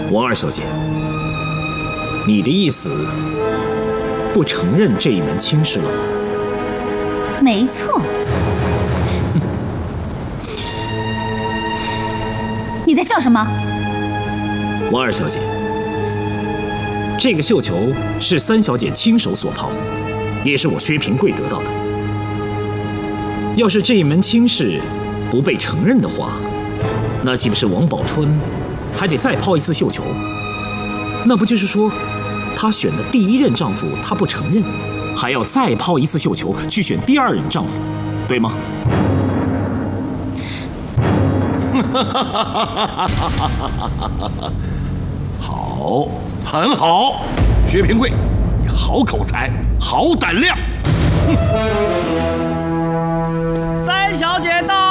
王二小姐，你的意思不承认这一门亲事了？ 没错。你在笑什么？ 王二小姐，这个绣球是三小姐亲手所抛，也是我薛平贵得到的。要是这一门亲事不被承认的话，那岂不是王宝钏还得再抛一次绣球？那不就是说，她选的第一任丈夫她不承认，还要再抛一次绣球去选第二任丈夫，对吗？ 好，很好，薛平贵，你好口才，好胆量。 三小姐到。